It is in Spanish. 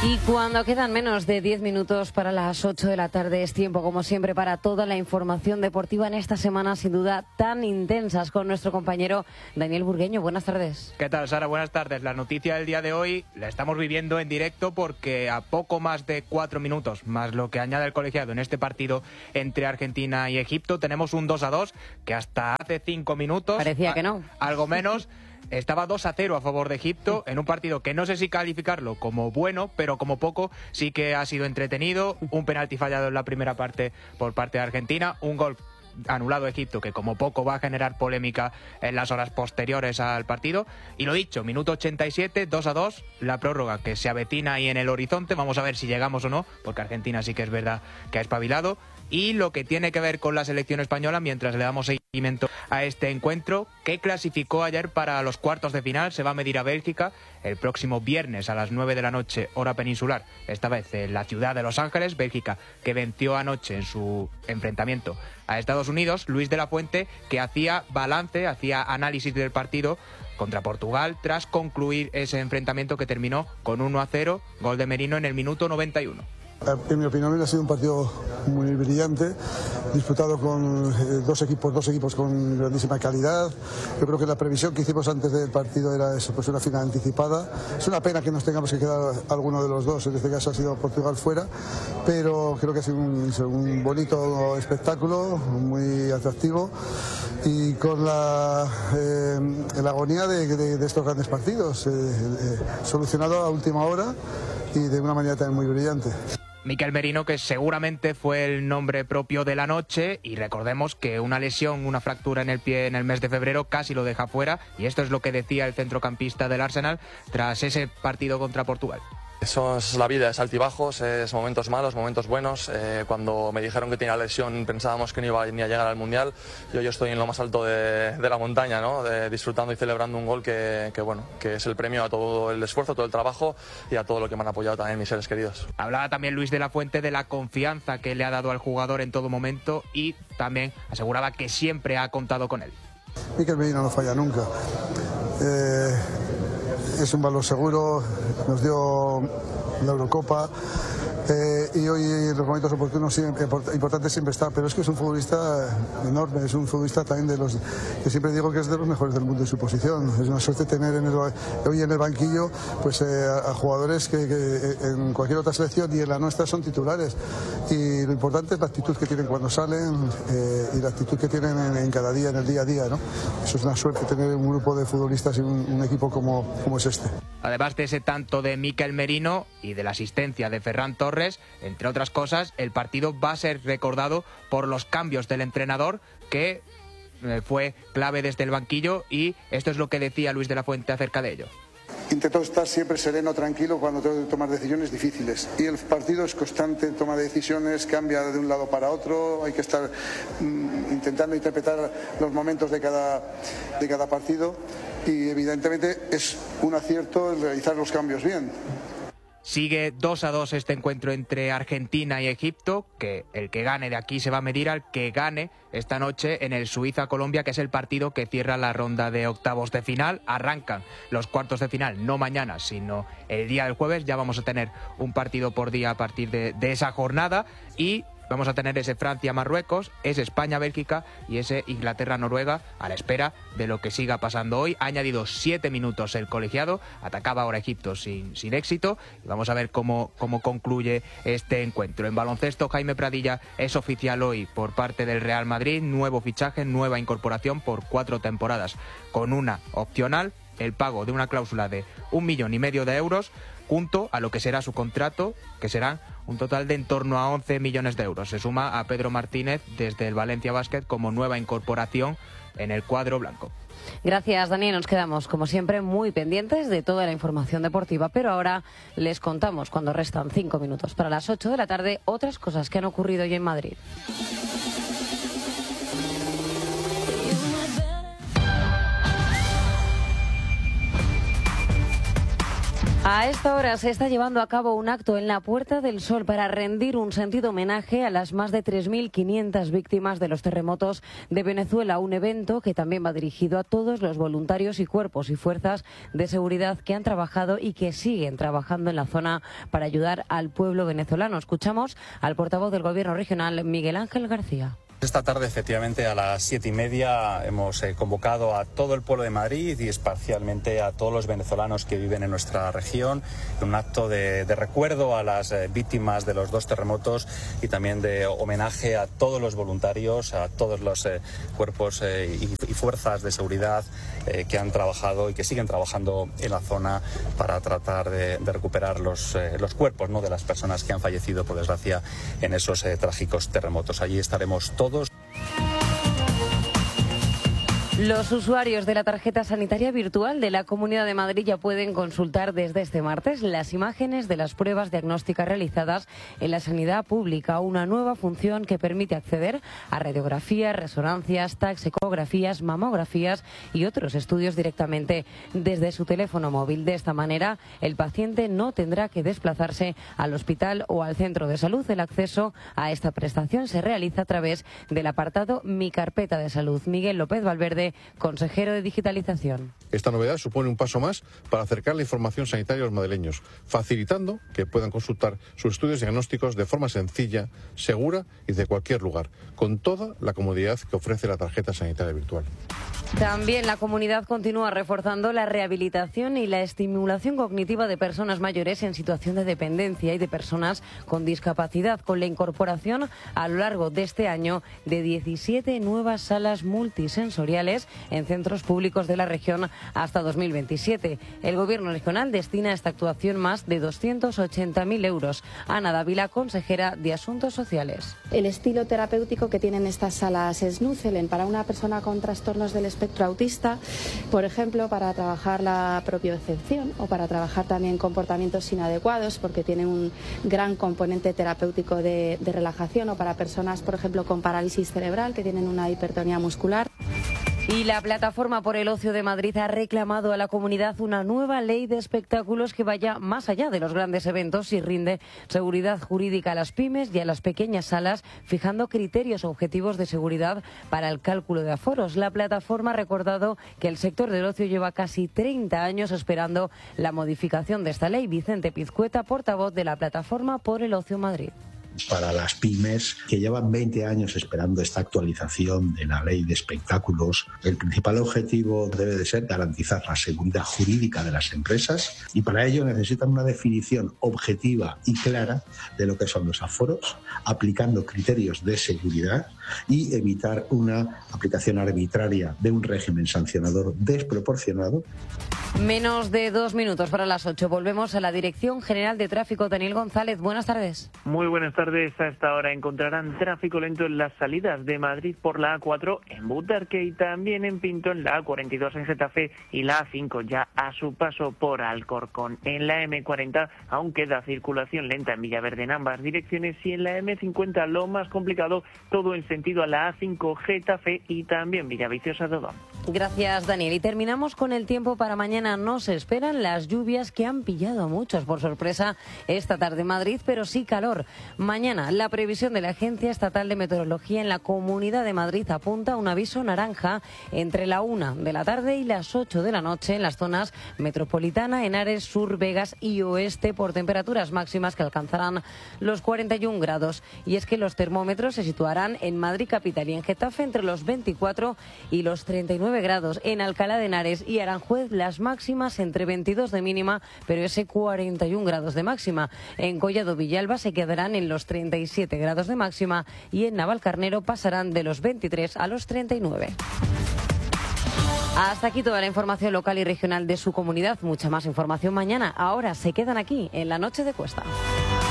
Y cuando quedan menos de 10 minutos para las 8 de la tarde, es tiempo, como siempre, para toda la información deportiva en esta semana, sin duda, tan intensas, con nuestro compañero Daniel Burgueño. Buenas tardes. ¿Qué tal, Sara? Buenas tardes. La noticia del día de hoy la estamos viviendo en directo porque a poco más de 4 minutos, más lo que añade el colegiado en este partido entre Argentina y Egipto, tenemos un 2-2 que hasta hace 5 minutos... Parecía que no. Algo menos... Estaba 2-0 a favor de Egipto en un partido que no sé si calificarlo como bueno, pero como poco sí que ha sido entretenido. Un penalti fallado en la primera parte por parte de Argentina, un gol anulado a Egipto que como poco va a generar polémica en las horas posteriores al partido. Y lo dicho, minuto 87, 2-2, la prórroga que se avecina ahí en el horizonte. Vamos a ver si llegamos o no, porque Argentina sí que es verdad que ha espabilado. Y lo que tiene que ver con la selección española, mientras le damos seguimiento a este encuentro, que clasificó ayer para los cuartos de final, se va a medir a Bélgica el próximo viernes a las 9 de la noche, hora peninsular, esta vez en la ciudad de Los Ángeles. Bélgica, que venció anoche en su enfrentamiento a Estados Unidos. Luis de la Fuente, que hacía balance, hacía análisis del partido contra Portugal tras concluir ese enfrentamiento que terminó con 1-0, gol de Merino en el minuto 91. En mi opinión ha sido un partido muy brillante, disputado con dos equipos con grandísima calidad. Yo creo que la previsión que hicimos antes del partido era eso, pues una final anticipada. Es una pena que nos tengamos que quedar alguno de los dos, en este caso ha sido Portugal fuera, pero creo que ha sido un bonito espectáculo, muy atractivo y con la agonía de estos grandes partidos, solucionado a última hora y de una manera también muy brillante. Mikel Merino, que seguramente fue el nombre propio de la noche, y recordemos que una lesión, una fractura en el pie en el mes de febrero casi lo deja fuera, y esto es lo que decía el centrocampista del Arsenal tras ese partido contra Portugal. Eso es la vida, es altibajos, es momentos malos, momentos buenos. Cuando me dijeron que tenía lesión pensábamos que no iba ni a llegar al Mundial. Yo estoy en lo más alto de la montaña, ¿no? Disfrutando y celebrando un gol que es el premio a todo el esfuerzo, todo el trabajo y a todo lo que me han apoyado también mis seres queridos. Hablaba también Luis de la Fuente de la confianza que le ha dado al jugador en todo momento y también aseguraba que siempre ha contado con él. Mikel Merino no falla nunca. Es un valor seguro, nos dio la Eurocopa y hoy en los momentos oportunos importante siempre está, pero es que es un futbolista enorme, es un futbolista también que siempre digo que es de los mejores del mundo en su posición. Es una suerte tener hoy en el banquillo pues a jugadores que en cualquier otra selección y en la nuestra son titulares, y lo importante es la actitud que tienen cuando salen y la actitud que tienen en cada día, en el día a día, ¿no? Eso es una suerte, tener un grupo de futbolistas y un equipo como es este. Además de ese tanto de Mikel Merino y de la asistencia de Ferran Torres, entre otras cosas, el partido va a ser recordado por los cambios del entrenador, que fue clave desde el banquillo, y esto es lo que decía Luis de la Fuente acerca de ello. Intento estar siempre sereno, tranquilo cuando tengo que tomar decisiones difíciles, y el partido es constante, toma de decisiones, cambia de un lado para otro, hay que estar intentando interpretar los momentos de cada partido, y evidentemente es un acierto el realizar los cambios bien. Sigue 2-2 este encuentro entre Argentina y Egipto, que el que gane de aquí se va a medir al que gane esta noche en el Suiza-Colombia, que es el partido que cierra la ronda de octavos de final. Arrancan los cuartos de final, no mañana, sino el día del jueves. Ya vamos a tener un partido por día a partir de esa jornada, y vamos a tener ese Francia-Marruecos, ese España-Bélgica y ese Inglaterra-Noruega, a la espera de lo que siga pasando hoy. Ha añadido 7 minutos el colegiado, atacaba ahora Egipto sin éxito, y vamos a ver cómo concluye este encuentro. En baloncesto, Jaime Pradilla es oficial hoy por parte del Real Madrid, nuevo fichaje, nueva incorporación por 4 temporadas, con una opcional, el pago de una cláusula de 1,5 millones de euros, junto a lo que será su contrato, que serán un total de en torno a 11 millones de euros. Se suma a Pedro Martínez desde el Valencia Basket como nueva incorporación en el cuadro blanco. Gracias, Daniel. Nos quedamos, como siempre, muy pendientes de toda la información deportiva, pero ahora les contamos, cuando restan 5 minutos para las 8 de la tarde, otras cosas que han ocurrido hoy en Madrid. A esta hora se está llevando a cabo un acto en la Puerta del Sol para rendir un sentido homenaje a las más de 3.500 víctimas de los terremotos de Venezuela. Un evento que también va dirigido a todos los voluntarios y cuerpos y fuerzas de seguridad que han trabajado y que siguen trabajando en la zona para ayudar al pueblo venezolano. Escuchamos al portavoz del Gobierno regional, Miguel Ángel García. Esta tarde, efectivamente, a las 7:30 hemos convocado a todo el pueblo de Madrid y especialmente a todos los venezolanos que viven en nuestra región en un acto de recuerdo a las víctimas de los dos terremotos y también de homenaje a todos los voluntarios, a todos los cuerpos y fuerzas de seguridad que han trabajado y que siguen trabajando en la zona para tratar de recuperar los cuerpos, ¿no?, de las personas que han fallecido, por desgracia, en esos trágicos terremotos. Allí estaremos todos. Los usuarios de la tarjeta sanitaria virtual de la Comunidad de Madrid ya pueden consultar desde este martes las imágenes de las pruebas diagnósticas realizadas en la sanidad pública, una nueva función que permite acceder a radiografías, resonancias, TACs, ecografías, mamografías y otros estudios directamente desde su teléfono móvil. De esta manera, el paciente no tendrá que desplazarse al hospital o al centro de salud. El acceso a esta prestación se realiza a través del apartado Mi Carpeta de Salud. Miguel López Valverde, consejero de Digitalización. Esta novedad supone un paso más para acercar la información sanitaria a los madrileños, facilitando que puedan consultar sus estudios diagnósticos de forma sencilla, segura y de cualquier lugar, con toda la comodidad que ofrece la tarjeta sanitaria virtual. También la comunidad continúa reforzando la rehabilitación y la estimulación cognitiva de personas mayores en situación de dependencia y de personas con discapacidad, con la incorporación a lo largo de este año de 17 nuevas salas multisensoriales en centros públicos de la región hasta 2027. El Gobierno regional destina a esta actuación más de 280.000 euros. Ana Dávila, consejera de Asuntos Sociales. El estilo terapéutico que tienen estas salas es Nucelen para una persona con trastornos del espectro autista, por ejemplo, para trabajar la propiocepción o para trabajar también comportamientos inadecuados, porque tiene un gran componente terapéutico de relajación, o para personas, por ejemplo, con parálisis cerebral que tienen una hipertonía muscular. Y la Plataforma por el Ocio de Madrid ha reclamado a la comunidad una nueva ley de espectáculos que vaya más allá de los grandes eventos y rinde seguridad jurídica a las pymes y a las pequeñas salas, fijando criterios objetivos de seguridad para el cálculo de aforos. La plataforma ha recordado que el sector del ocio lleva casi 30 años esperando la modificación de esta ley. Vicente Pizcueta, portavoz de la Plataforma por el Ocio Madrid. Para las pymes que llevan 20 años esperando esta actualización de la ley de espectáculos, el principal objetivo debe de ser garantizar la seguridad jurídica de las empresas, y para ello necesitan una definición objetiva y clara de lo que son los aforos, aplicando criterios de seguridad y evitar una aplicación arbitraria de un régimen sancionador desproporcionado. Menos de 2 minutos para las 8. Volvemos a la Dirección General de Tráfico. Daniel González, buenas tardes. Muy buenas tardes. A esta hora encontrarán tráfico lento en las salidas de Madrid por la A4 en Butarque y también en Pinto, en la A42 en Getafe y la A5 ya a su paso por Alcorcón. En la M40 aún queda circulación lenta en Villaverde en ambas direcciones, y en la M50 lo más complicado todo en sentido a la A5 Getafe y también Villaviciosa de Odón. Gracias, Daniel. Y terminamos con el tiempo para mañana. No se esperan las lluvias que han pillado a muchos por sorpresa esta tarde en Madrid, pero sí calor. Mañana la previsión de la Agencia Estatal de Meteorología en la Comunidad de Madrid apunta a un aviso naranja entre la 1 de la tarde y las 8 de la noche en las zonas metropolitana, Henares, Sur, Vegas y Oeste, por temperaturas máximas que alcanzarán los 41 grados. Y es que los termómetros se situarán en Madrid capital y en Getafe entre los 24 y los 39 grados. En Alcalá de Henares y Aranjuez las máximas entre 22 de mínima, pero ese 41 grados de máxima. En Collado Villalba se quedarán en los 37 grados de máxima y en Navalcarnero pasarán de los 23 a los 39. Hasta aquí toda la información local y regional de su comunidad. Mucha más información mañana. Ahora se quedan aquí en La Noche de Cuesta.